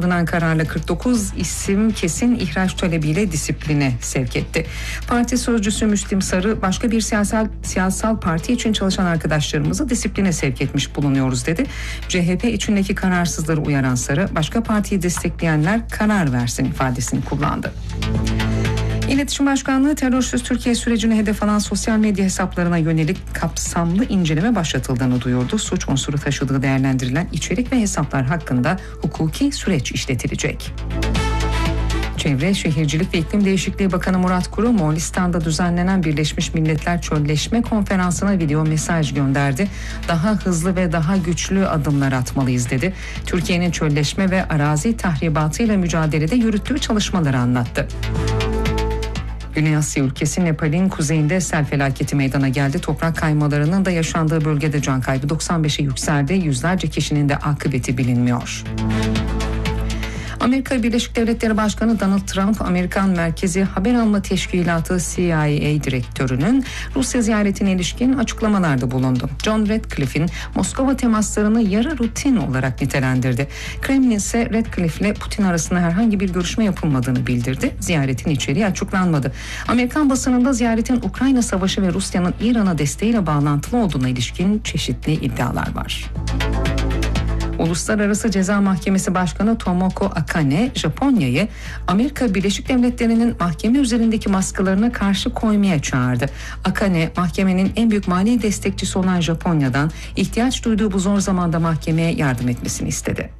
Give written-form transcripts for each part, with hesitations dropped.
alınan kararla 49 isim kesin ihraç talebiyle disipline sevk etti. Parti sözcüsü Müslim Sarı, başka bir siyasal parti için çalışan arkadaşlarımızı disipline sevk etmiş bulunuyoruz dedi. CHP içindeki kararsızları uyaran Sarı, başka partiyi destekleyenler karar versin ifadesini kullandı. İletişim Başkanlığı terörsüz Türkiye sürecini hedef alan sosyal medya hesaplarına yönelik kapsamlı inceleme başlatıldığını duyurdu. Suç unsuru taşıdığı değerlendirilen içerik ve hesaplar hakkında hukuki süreç işletilecek. Çevre, Şehircilik ve İklim Değişikliği Bakanı Murat Kurum, Moğolistan'da düzenlenen Birleşmiş Milletler Çölleşme Konferansı'na video mesaj gönderdi. Daha hızlı ve daha güçlü adımlar atmalıyız dedi. Türkiye'nin çölleşme ve arazi tahribatıyla mücadelede yürüttüğü çalışmaları anlattı. Güney Asya ülkesi Nepal'in kuzeyinde sel felaketi meydana geldi. Toprak kaymalarının da yaşandığı bölgede can kaybı 95'e yükseldi. Yüzlerce kişinin de akıbeti bilinmiyor. Amerika Birleşik Devletleri Başkanı Donald Trump, Amerikan Merkezi Haber Alma Teşkilatı CIA direktörünün Rusya ziyaretine ilişkin açıklamalarda bulundu. John Ratcliffe'in Moskova temaslarını yarı rutin olarak nitelendirdi. Kremlin ise Ratcliffe ile Putin arasında herhangi bir görüşme yapılmadığını bildirdi. Ziyaretin içeriği açıklanmadı. Amerikan basınında ziyaretin Ukrayna Savaşı ve Rusya'nın İran'a desteğiyle bağlantılı olduğuna ilişkin çeşitli iddialar var. Uluslararası Ceza Mahkemesi Başkanı Tomoko Akane, Japonya'yı Amerika Birleşik Devletleri'nin mahkeme üzerindeki baskılarına karşı koymaya çağırdı. Akane, mahkemenin en büyük mali destekçisi olan Japonya'dan ihtiyaç duyduğu bu zor zamanda mahkemeye yardım etmesini istedi.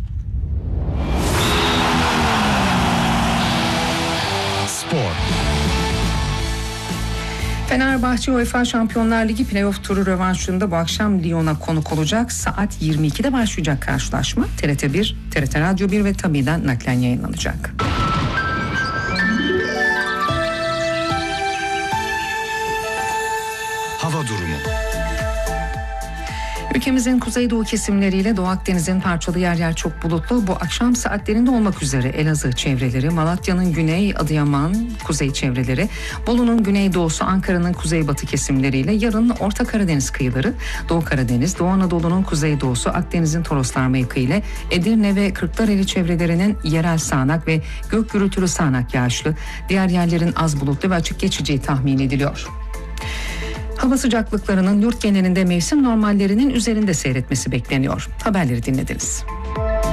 Spor. Fenerbahçe UEFA Şampiyonlar Ligi playoff turu rövanşında bu akşam Lyon'a konuk olacak. Saat 22'de başlayacak karşılaşma TRT 1, TRT Radyo 1 ve TABİ'den naklen yayınlanacak. Hava durumu. Ülkemizin kuzeydoğu kesimleriyle Doğu Akdeniz'in parçalı yer yer çok bulutlu. Bu akşam saatlerinde olmak üzere Elazığ çevreleri, Malatya'nın güney, Adıyaman kuzey çevreleri, Bolu'nun güneydoğusu, Ankara'nın kuzeybatı kesimleriyle yarın Orta Karadeniz kıyıları, Doğu Karadeniz, Doğu Anadolu'nun kuzeydoğusu, Akdeniz'in Toroslar mevki ile Edirne ve Kırklareli çevrelerinin yerel sağanak ve gök gürültülü sağanak yağışlı, diğer yerlerin az bulutlu ve açık geçeceği tahmin ediliyor. Hava sıcaklıklarının yurt genelinde mevsim normallerinin üzerinde seyretmesi bekleniyor. Haberleri dinlediniz.